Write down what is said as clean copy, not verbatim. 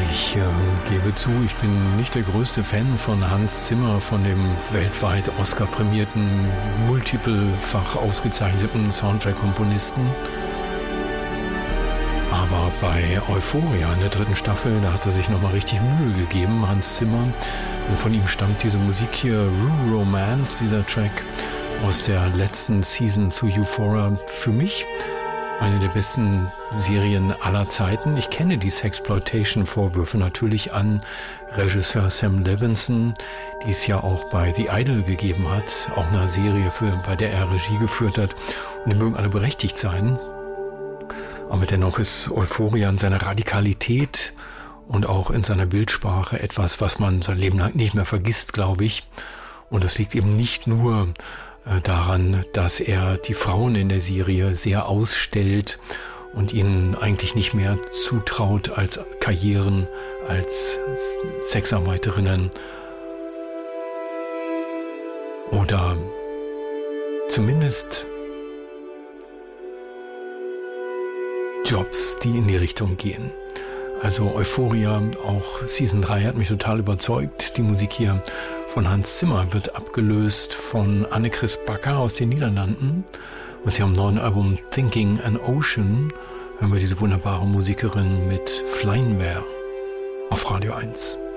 Ich gebe zu, ich bin nicht der größte Fan von Hans Zimmer, von dem weltweit Oscar-prämierten, multiplefach ausgezeichneten Soundtrack-Komponisten. Aber bei Euphoria in der 3. Staffel, da hat er sich nochmal richtig Mühe gegeben, Hans Zimmer. Und von ihm stammt diese Musik hier, Rue Romance, dieser Track aus der letzten Season zu Euphoria. Für mich eine der besten Serien aller Zeiten. Ich kenne die Sexploitation-Vorwürfe natürlich an Regisseur Sam Levinson, die es ja auch bei The Idol gegeben hat, auch eine Serie, bei der er Regie geführt hat. Und die mögen alle berechtigt sein. Aber dennoch ist Euphoria in seiner Radikalität und auch in seiner Bildsprache etwas, was man sein Leben lang nicht mehr vergisst, glaube ich. Und das liegt eben nicht nur daran, dass er die Frauen in der Serie sehr ausstellt und ihnen eigentlich nicht mehr zutraut als Karrieren, als Sexarbeiterinnen oder zumindest Jobs, die in die Richtung gehen. Also Euphoria, auch Season 3 hat mich total überzeugt. Die Musik hier von Hans Zimmer wird abgelöst von Annechris Backer aus den Niederlanden. Und sie haben neuen Album Thinking an Ocean, hören wir diese wunderbare Musikerin mit Fleinwer auf Radio 1.